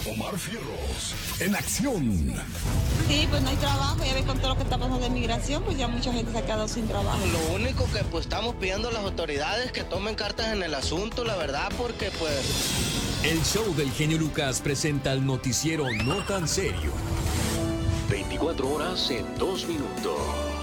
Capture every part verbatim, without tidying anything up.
Omar Fierros, en acción. Sí, pues no hay trabajo, ya ves con todo lo que está pasando de migración, pues ya mucha gente se ha quedado sin trabajo. Lo único que pues estamos pidiendo a las autoridades que tomen cartas en el asunto, la verdad, porque pues... El show del genio Lucas presenta el noticiero no tan serio. veinticuatro horas en dos minutos.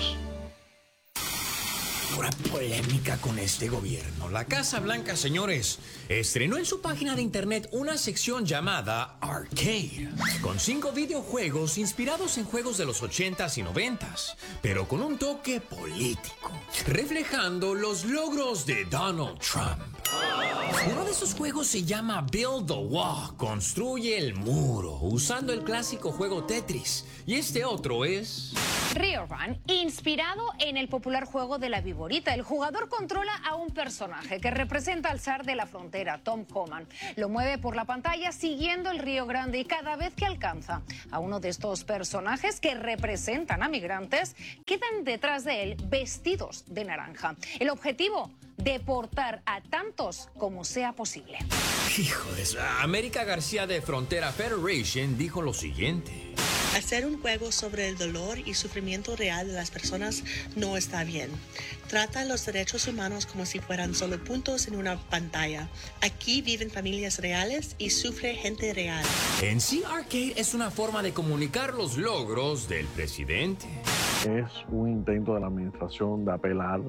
Pura polémica con este gobierno. La Casa Blanca, señores, estrenó en su página de internet una sección llamada Arcade, con cinco videojuegos inspirados en juegos de los ochentas y noventas, pero con un toque político, reflejando los logros de Donald Trump. Uno de esos juegos se llama Build the Wall, construye el muro, usando el clásico juego Tetris. Y este otro es... Rio Run, inspirado en el popular juego de la viborita. El jugador controla a un personaje que representa al zar de la frontera, Tom Homan. Lo mueve por la pantalla siguiendo el Río Grande y cada vez que alcanza a uno de estos personajes que representan a migrantes, quedan detrás de él vestidos de naranja. El objetivo, deportar a tantos como sea posible. Hijo de eso. América García de Frontera Federation dijo lo siguiente. Hacer un juego sobre el dolor y sufrimiento real de las personas no está bien. Trata los derechos humanos como si fueran solo puntos en una pantalla. Aquí viven familias reales y sufre gente real. En sí, Arcade es una forma de comunicar los logros del presidente. Es un intento de la administración de apelar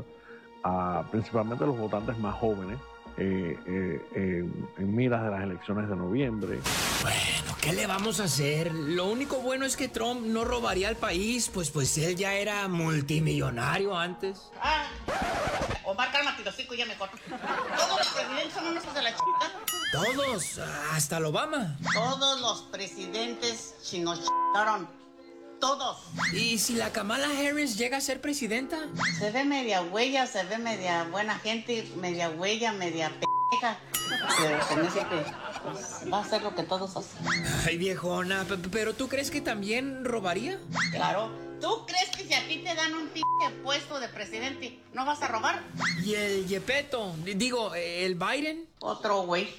a principalmente a los votantes más jóvenes eh, eh, eh, en miras de las elecciones de noviembre. Bueno, ¿qué le vamos a hacer? Lo único bueno es que Trump no robaría al país, pues, pues él ya era multimillonario antes. Ah, Omar, cálmate, los cinco ya mejor. Todos los presidentes son unos hijos de la chica. Todos, hasta el Obama. Todos los presidentes chinos ch***aron. Todos. ¿Y si la Kamala Harris llega a ser presidenta? Se ve media huella, se ve media buena gente, media huella, media p***a. Pero se me dice que pues, va a hacer lo que todos hacen. Ay, viejona, ¿pero tú crees que también robaría? Claro. ¿Tú crees que si a ti te dan un p*** puesto de presidente, no vas a robar? ¿Y el Yepeto? Digo, ¿el Biden? Otro güey.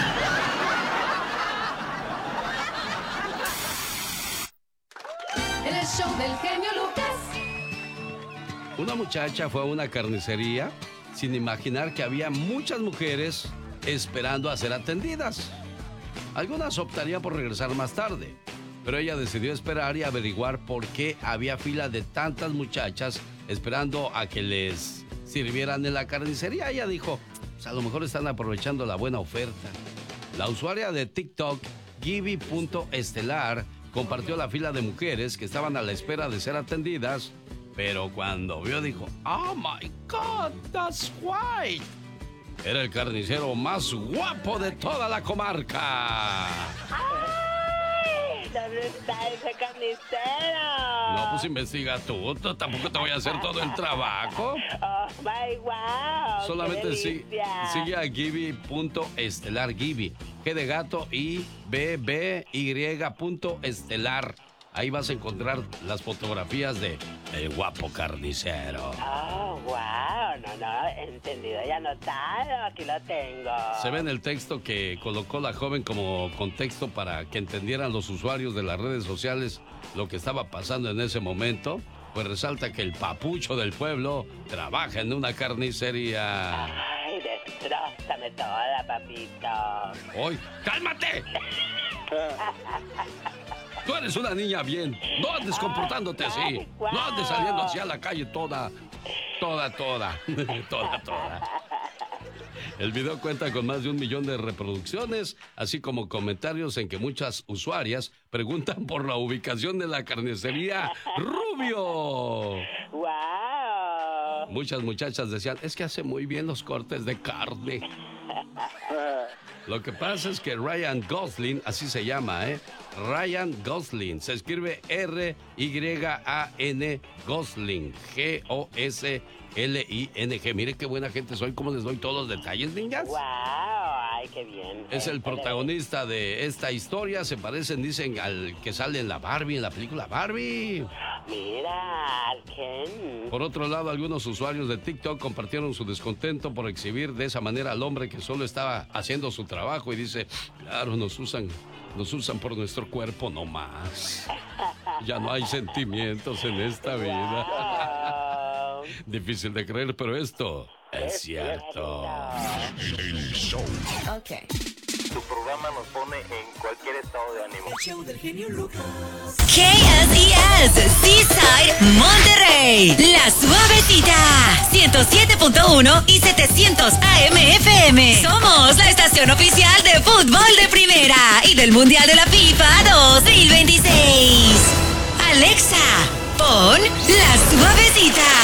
El show del genio Lucas. Una muchacha fue a una carnicería sin imaginar que había muchas mujeres esperando a ser atendidas. Algunas optarían por regresar más tarde, pero ella decidió esperar y averiguar por qué había fila de tantas muchachas esperando a que les sirvieran en la carnicería. Ella dijo, pues a lo mejor están aprovechando la buena oferta. La usuaria de TikTok, Gibby punto estelar, compartió la fila de mujeres que estaban a la espera de ser atendidas, pero cuando vio dijo, ¡Oh, my God, that's white! Era el carnicero más guapo de toda la comarca. ¡Ay! ¿Dónde está ese carnicero? No, pues investiga tú, tú tampoco te voy a hacer todo el trabajo. ¡Oh, my wow! Solamente sí, sigue a Gibby punto estelar, Gibby, G de gato y B B Y punto estelar. Ahí vas a encontrar las fotografías de el guapo carnicero. ¡Oh, wow! No, no, entendido y anotado. Aquí lo tengo. Se ve en el texto que colocó la joven como contexto para que entendieran los usuarios de las redes sociales lo que estaba pasando en ese momento. Pues resalta que el papucho del pueblo trabaja en una carnicería. ¡Ay, destrózame toda, papito! ¡Oy! ¡Cálmate! Tú eres una niña bien. No andes comportándote así. Ay, wow. No andes saliendo hacia la calle toda, toda, toda, toda, toda. El video cuenta con más de un millón de reproducciones, así como comentarios en que muchas usuarias preguntan por la ubicación de la carnicería Rubio. ¡Wow! Muchas muchachas decían, es que hace muy bien los cortes de carne. Lo que pasa es que Ryan Gosling, así se llama, ¿eh? Ryan Gosling, se escribe R Y A N Gosling, G O S L I N G. Mire qué buena gente soy, cómo les doy todos los detalles, niñas. ¡Wow! ¡Ay, qué bien! Es el protagonista de esta historia, se parecen, dicen, al que sale en la Barbie, en la película Barbie. Mira, al Ken. Por otro lado, algunos usuarios de TikTok compartieron su descontento por exhibir de esa manera al hombre que solo estaba haciendo su trabajo y dice, claro, nos usan Nos usan por nuestro cuerpo nomás. Ya no hay sentimientos en esta vida. Difícil de creer, pero esto es cierto. El show. Ok. Tu programa nos pone en cualquier estado de ánimo. El show del genio Lucas. K S E S, Seaside, Monterrey. La Suavecita, ciento siete punto uno y setecientos A M F M. Somos la estación oficial de fútbol de primera y del Mundial de la FIFA dos mil veintiséis. Alexa, pon La Suavecita.